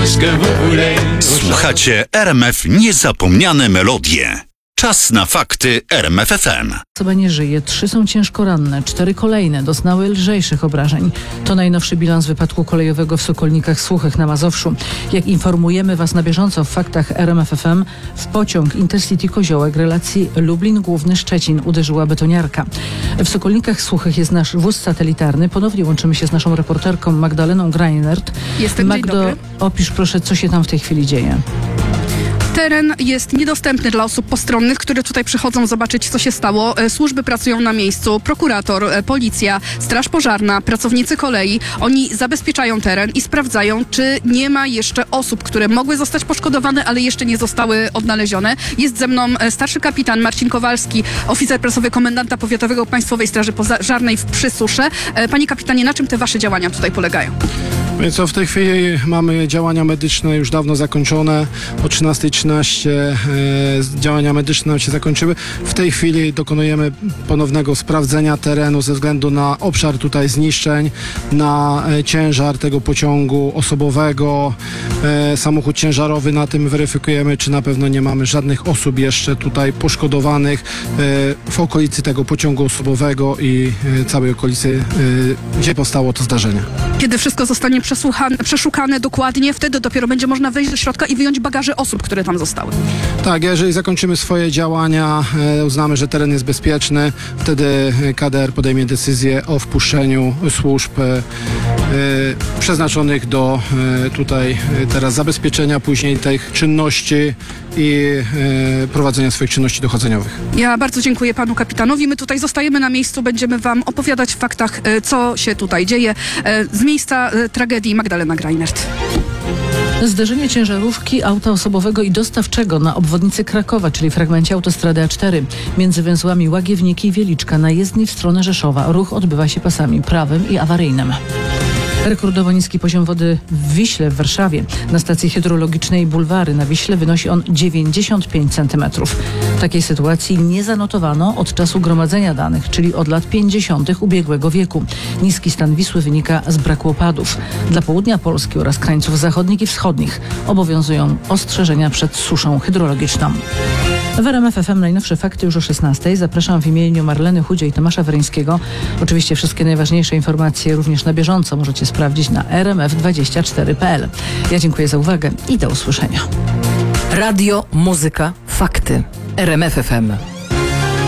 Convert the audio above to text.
Polskę w ogóle. Słuchacie RMF Niezapomniane Melodie. Czas na fakty RMF FM. Osoba nie żyje, 3 są ciężko ranne, 4 kolejne doznały lżejszych obrażeń. To najnowszy bilans wypadku kolejowego w Sokolnikach Suchych na Mazowszu. Jak informujemy Was na bieżąco w faktach RMF FM, w pociąg Intercity Koziołek relacji Lublin Główny Szczecin uderzyła betoniarka. W Sokolnikach Suchych jest nasz wóz satelitarny. Ponownie łączymy się z naszą reporterką Magdaleną Greinert. Jestem, dzień Magdo, dobry. opisz proszę, co się tam w tej chwili dzieje. Teren jest niedostępny dla osób postronnych, które tutaj przychodzą zobaczyć, co się stało. Służby pracują na miejscu, prokurator, policja, straż pożarna, pracownicy kolei. Oni zabezpieczają teren i sprawdzają, czy nie ma jeszcze osób, które mogły zostać poszkodowane, ale jeszcze nie zostały odnalezione. Jest ze mną starszy kapitan Marcin Kowalski, oficer prasowy komendanta powiatowego Państwowej Straży Pożarnej w Przysusze. Panie kapitanie, na czym te wasze działania tutaj polegają? Więc w tej chwili mamy działania medyczne już dawno zakończone. O 13:13 działania medyczne nam się zakończyły. W tej chwili dokonujemy ponownego sprawdzenia terenu ze względu na obszar tutaj zniszczeń, na ciężar tego pociągu osobowego. Samochód ciężarowy, na tym weryfikujemy, czy na pewno nie mamy żadnych osób jeszcze tutaj poszkodowanych w okolicy tego pociągu osobowego i całej okolicy, gdzie powstało to zdarzenie. Kiedy wszystko zostanie przeszukane dokładnie, wtedy dopiero będzie można wejść do środka i wyjąć bagaże osób, które tam zostały. Tak, jeżeli zakończymy swoje działania, uznamy, że teren jest bezpieczny, wtedy KDR podejmie decyzję o wpuszczeniu służb przeznaczonych do tutaj teraz zabezpieczenia później tych czynności i prowadzenia swoich czynności dochodzeniowych. Ja bardzo dziękuję panu kapitanowi. My tutaj zostajemy na miejscu, będziemy wam opowiadać w faktach, co się tutaj dzieje. Z miejsca tragedii Magdalena Greinert. Zderzenie ciężarówki, auta osobowego i dostawczego na obwodnicy Krakowa, czyli fragmencie autostrady A4, między węzłami Łagiewniki i Wieliczka na jezdni w stronę Rzeszowa. Ruch odbywa się pasami prawym i awaryjnym. Rekordowo niski poziom wody w Wiśle w Warszawie. Na stacji hydrologicznej Bulwary na Wiśle wynosi on 95 cm. Takiej sytuacji nie zanotowano od czasu gromadzenia danych, czyli od lat 50. ubiegłego wieku. Niski stan Wisły wynika z braku opadów. Dla południa Polski oraz krańców zachodnich i wschodnich obowiązują ostrzeżenia przed suszą hydrologiczną. W RMF FM najnowsze fakty już o 16:00. Zapraszam w imieniu Marleny Chudzie i Tomasza Weryńskiego. Oczywiście wszystkie najważniejsze informacje również na bieżąco możecie sprawdzić na rmf24.pl. Ja dziękuję za uwagę i do usłyszenia. Radio, muzyka, fakty. RMF FM.